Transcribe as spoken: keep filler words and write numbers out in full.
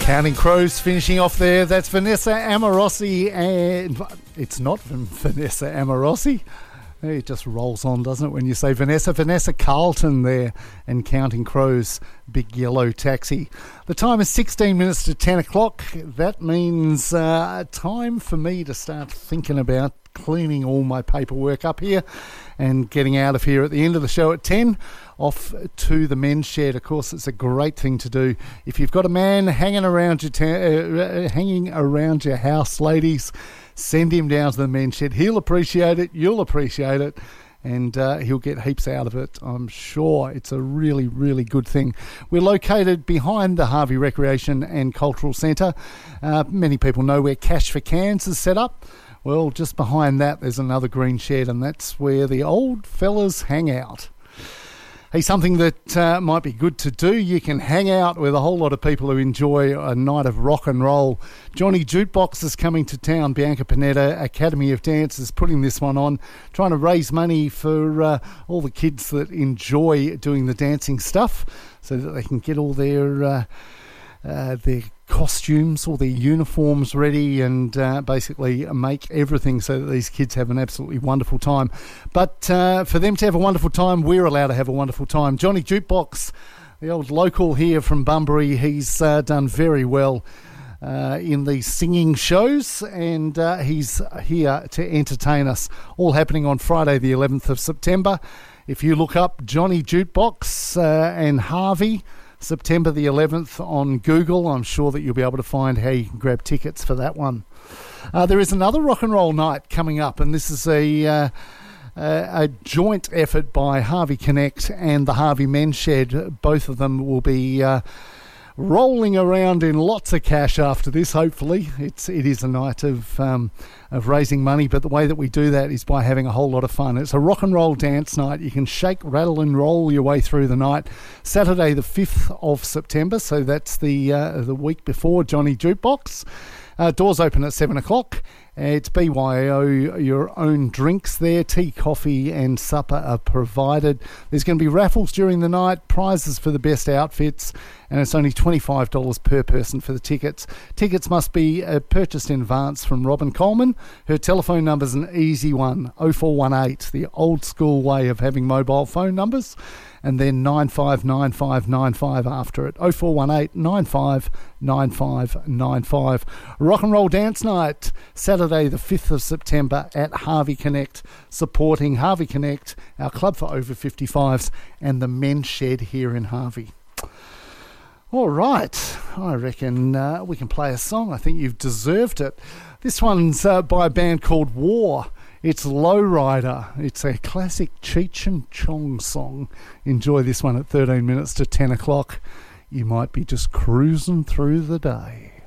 Counting Crows finishing off there. That's Vanessa Amorosi, and it's not Vanessa Amorosi. It just rolls on, doesn't it, when you say Vanessa. Vanessa Carlton there, and Counting Crows, Big Yellow Taxi. The time is sixteen minutes to ten o'clock. That means uh, time for me to start thinking about cleaning all my paperwork up here and getting out of here at the end of the show at ten, off to the men's shed. Of course, it's a great thing to do. If you've got a man hanging around your ta- uh, hanging around your house, ladies, send him down to the men's shed. He'll appreciate it, you'll appreciate it, and uh, he'll get heaps out of it, I'm sure. It's a really, really good thing. We're located behind the Harvey Recreation and Cultural Centre. Uh, many people know where Cash for Cans is set up. Well, just behind that, there's another green shed, and that's where the old fellas hang out. Hey, something that uh, might be good to do, you can hang out with a whole lot of people who enjoy a night of rock and roll. Johnny Jukebox is coming to town. Bianca Panetta, Academy of Dance, is putting this one on, trying to raise money for uh, all the kids that enjoy doing the dancing stuff so that they can get all their... Uh, Uh, their costumes, all their uniforms ready, and uh, basically make everything so that these kids have an absolutely wonderful time. But uh, for them to have a wonderful time, we're allowed to have a wonderful time. Johnny Jukebox, the old local here from Bunbury, he's uh, done very well uh, in these singing shows, and uh, he's here to entertain us. All happening on Friday the eleventh of September. If you look up Johnny Jukebox uh, and Harvey, September the eleventh on Google, I'm sure that you'll be able to find how you can grab tickets for that one. Uh, there is another rock and roll night coming up, and this is a uh, a joint effort by Harvey Connect and the Harvey Men's Shed. Both of them will be uh, rolling around in lots of cash after this, hopefully. It's, it is a night of um, of raising money, but the way that we do that is by having a whole lot of fun. It's a rock and roll dance night. You can shake, rattle and roll your way through the night. Saturday the fifth of September, so that's the, uh, the week before Johnny Jukebox. Uh, doors open at seven o'clock. It's B Y O, your own drinks there. Tea, coffee and supper are provided. There's going to be raffles during the night, prizes for the best outfits, and it's only twenty-five dollars per person for the tickets. Tickets must be uh, purchased in advance from Robin Coleman. Her telephone number's an easy one, oh four one eight, the old school way of having mobile phone numbers, and then nine five nine five nine five after it, oh four one eight nine five nine five nine five. Rock and Roll Dance Night, Saturday the fifth of September at Harvey Connect, supporting Harvey Connect, our club for over fifty-fives, and the Men's Shed here in Harvey. All right, I reckon uh, we can play a song. I think you've deserved it. This one's uh, by a band called War. It's Lowrider. It's a classic Cheech and Chong song. Enjoy this one at thirteen minutes to ten o'clock. You might be just cruising through the day.